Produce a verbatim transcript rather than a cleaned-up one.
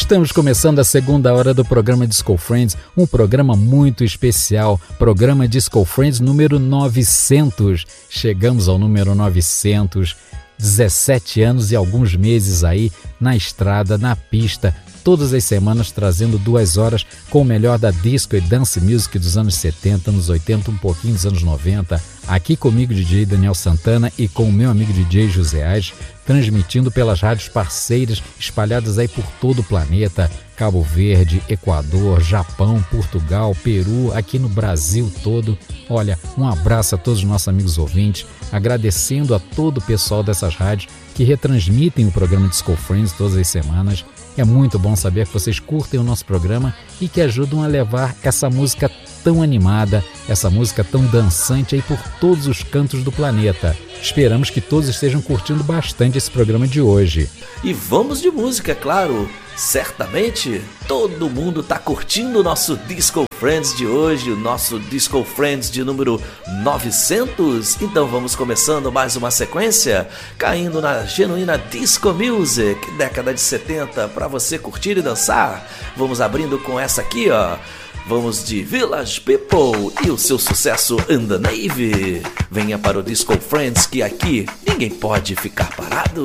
Estamos começando a segunda hora do programa Disco Friends, um programa muito especial, programa Disco Friends número novecentos. Chegamos ao número novecentos, dezessete anos e alguns meses aí na estrada, na pista, todas as semanas trazendo duas horas com o melhor da disco e dance music dos anos setenta, anos oitenta, um pouquinho dos anos noventa. Aqui comigo, D J Daniel Santana, e com o meu amigo D J José Aires, transmitindo pelas rádios parceiras espalhadas aí por todo o planeta, Cabo Verde, Equador, Japão, Portugal, Peru, aqui no Brasil todo. Olha, um abraço a todos os nossos amigos ouvintes, agradecendo a todo o pessoal dessas rádios que retransmitem o programa Disco Friends todas as semanas. É muito bom saber que vocês curtem o nosso programa e que ajudam a levar essa música tão animada, essa música tão dançante aí por todos os cantos do planeta. Esperamos que todos estejam curtindo bastante esse programa de hoje. E vamos de música, claro! Certamente todo mundo tá curtindo o nosso Disco Friends de hoje, o nosso Disco Friends de número novecentos. Então vamos começando mais uma sequência, caindo na genuína Disco Music, década de setenta, para você curtir e dançar. Vamos abrindo com essa aqui, ó. Vamos de Village People e o seu sucesso In The Navy. Venha para o Disco Friends, que aqui ninguém pode ficar parado.